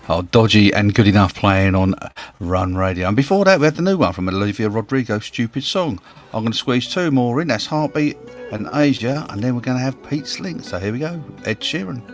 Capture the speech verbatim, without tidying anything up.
Oh, Dodgy and Good Enough playing on Run Radio. And before that, we had the new one from Olivia Rodrigo, Stupid Song. I'm going to squeeze two more in. That's Heartbeat and Asia. And then we're going to have Pete Slink. So here we go. Ed Sheeran.